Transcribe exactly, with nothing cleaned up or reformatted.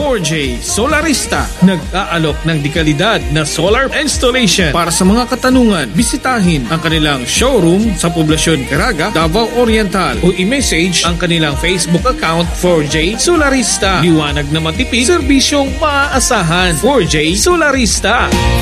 four J Solarista, nag-aalok ng dekalidad na solar installation. Para sa mga katanungan, bisitahin ang kanilang showroom sa Poblacion Caraga, Davao Oriental o i-message ang kanilang Facebook account four J Solarista. Liwanag na matipid, serbisyong maaasahan. four J Solarista.